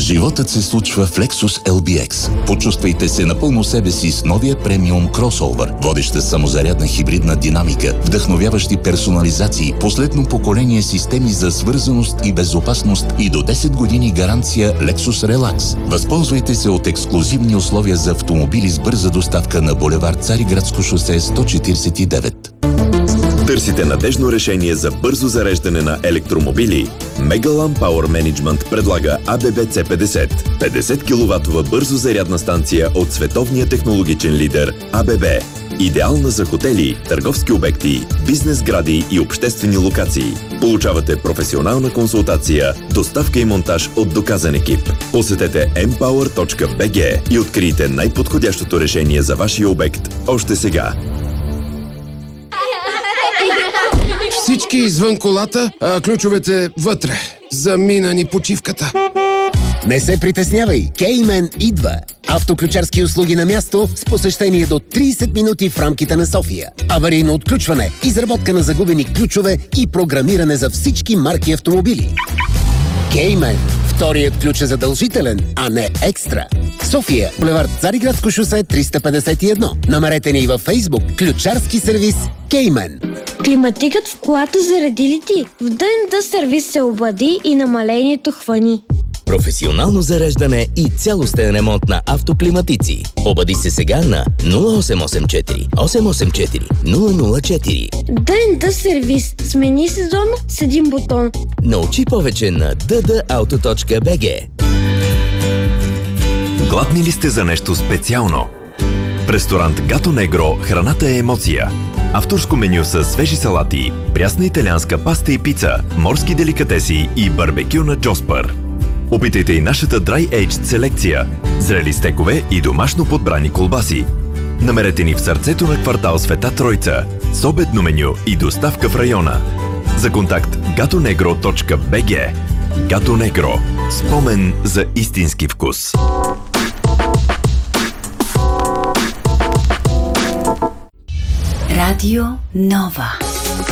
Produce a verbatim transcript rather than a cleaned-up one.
Животът се случва в Lexus ел би екс. Почувствайте се напълно себе си с новия премиум кросовър. Водеща самозарядна хибридна динамика, вдъхновяващи персонализации, последно поколение системи за свързаност и безопасност и до десет години гаранция Lexus Relax. Възползвайте се от ексклузивни условия за автомобили с бърза доставка на булевард Цариградско шосе сто четиридесет и девет. Търсите надежно решение за бързо зареждане на електромобили? Megalam Power Management предлага а бе бе Си петдесет. петдесет киловатова бързо зарядна станция от световния технологичен лидер а бе бе. Идеална за хотели, търговски обекти, бизнес гради и обществени локации. Получавате професионална консултация, доставка и монтаж от доказан екип. Посетете ем пауър точка би джи и открийте най-подходящото решение за вашия обект още сега. Всички извън колата, а ключовете вътре. Замина ни почивката. Не се притеснявай, Кеймен идва. Автоключарски услуги на място с посещение до тридесет минути в рамките на София. Аварийно отключване, изработка на загубени ключове и програмиране за всички марки автомобили. Кеймен. Вторият ключ е задължителен, а не екстра. София, булевард Цариградско шосе триста петдесет и едно. Намерете ни във Фейсбук. Ключарски сервис Кеймен. Климатикът в колата заради ли ти? В ди ен ди сервис се обади и намалението хвани. Професионално зареждане и цялостен ремонт на автоклиматици. Обади се сега на нула осем осем четири осем осем четири нула нула четири. ди ен ди сервис. Смени сезон с един бутон. Научи повече на ди ди ауто точка би джи. Гладни ли сте за нещо специално? В ресторант Гато Негро храната е емоция. Авторско меню с свежи салати, прясна италианска паста и пица, морски деликатеси и барбекю на Джоспър. Опитайте и нашата Dry Aged селекция, зрели стекове и домашно подбрани колбаси. Намерете ни в сърцето на квартал Света Тройца, с обедно меню и доставка в района. За контакт гато негро точка би джи. Гато Негро. Спомен за истински вкус. Радио Нова.